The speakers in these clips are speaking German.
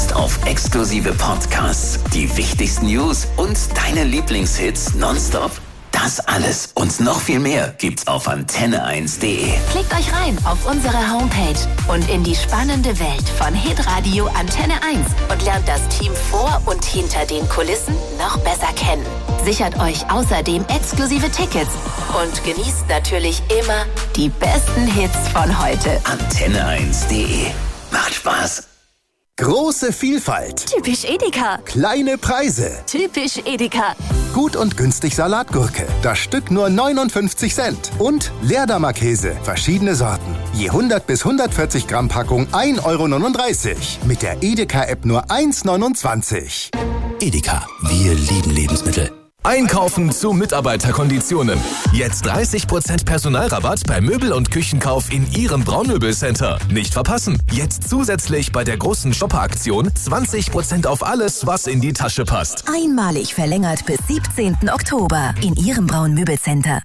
Lust auf exklusive Podcasts, die wichtigsten News und deine Lieblingshits nonstop? Das alles und noch viel mehr gibt's auf antenne1.de. Klickt euch rein auf unsere Homepage und in die spannende Welt von Hitradio Antenne 1 und lernt das Team vor und hinter den Kulissen noch besser kennen. Sichert euch außerdem exklusive Tickets und genießt natürlich immer die besten Hits von heute. Antenne1.de. Macht Spaß. Große Vielfalt. Typisch Edeka. Kleine Preise. Typisch Edeka. Gut und günstig Salatgurke. Das Stück nur 59 Cent. Und Leerdammer-Käse. Verschiedene Sorten. Je 100 bis 140 Gramm Packung 1,39 Euro. Mit der Edeka-App nur 1,29 €. Edeka, wir lieben Lebensmittel. Einkaufen zu Mitarbeiterkonditionen. Jetzt 30% Personalrabatt bei Möbel- und Küchenkauf in Ihrem Braunmöbelcenter. Nicht verpassen. Jetzt zusätzlich bei der großen Shopper-Aktion 20% auf alles, was in die Tasche passt. Einmalig verlängert bis 17. Oktober in Ihrem Braun-Möbelcenter.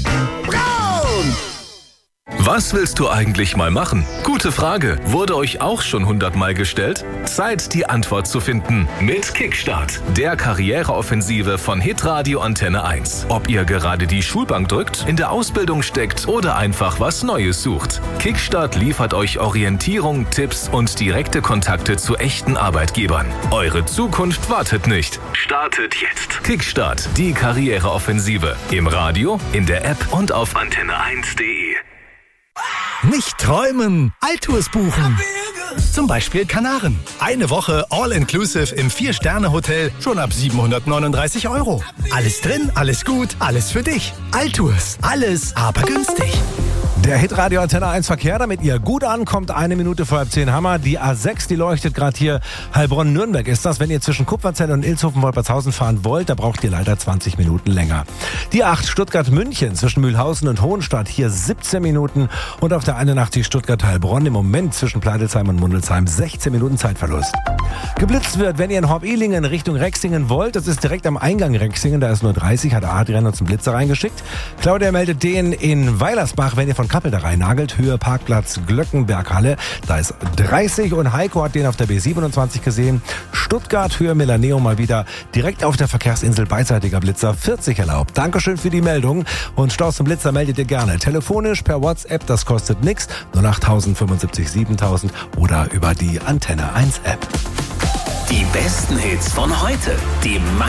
Braun! Was willst du eigentlich mal machen? Gute Frage. Wurde euch auch schon 100-mal gestellt? Zeit, die Antwort zu finden. Mit Kickstart, der Karriereoffensive von Hitradio Antenne 1. Ob ihr gerade die Schulbank drückt, in der Ausbildung steckt oder einfach was Neues sucht. Kickstart liefert euch Orientierung, Tipps und direkte Kontakte zu echten Arbeitgebern. Eure Zukunft wartet nicht. Startet jetzt. Kickstart, die Karriereoffensive. Im Radio, in der App und auf antenne1.de. Nicht träumen, Altours buchen. Zum Beispiel Kanaren. Eine Woche All-Inclusive im 4-Sterne-Hotel schon ab 739 €. Alles drin, alles gut, alles für dich. Altours, alles aber günstig. Der Hitradio Antenne 1 Verkehr, damit ihr gut ankommt, 1 Minute vor 10 Hammer. Die A6, die leuchtet gerade hier. Heilbronn-Nürnberg ist das. Wenn ihr zwischen Kupferzell und Ilshofen-Wolpertshausen fahren wollt, da braucht ihr leider 20 Minuten länger. Die 8 Stuttgart-München zwischen Mühlhausen und Hohenstadt, hier 17 Minuten. Und auf der 81 Stuttgart-Heilbronn im Moment zwischen Pleidelsheim und Mundelsheim 16 Minuten Zeitverlust. Geblitzt wird, wenn ihr in Horb-Ilingen Richtung Rexingen wollt. Das ist direkt am Eingang Rexingen, da ist nur 30, hat Adrian uns einen Blitzer reingeschickt. Claudia meldet den in Weilersbach, wenn ihr von Kappel da rein nagelt, Höhe Parkplatz Glöckenberghalle, da ist 30 und Heiko hat den auf der B27 gesehen. Stuttgart, Höhe Milaneo mal wieder direkt auf der Verkehrsinsel, beidseitiger Blitzer, 40 erlaubt. Dankeschön für die Meldung und Staus zum Blitzer meldet ihr gerne. Telefonisch per WhatsApp, das kostet nichts, 08000 75 7000 oder über die Antenne 1 App. Die besten Hits von heute. Die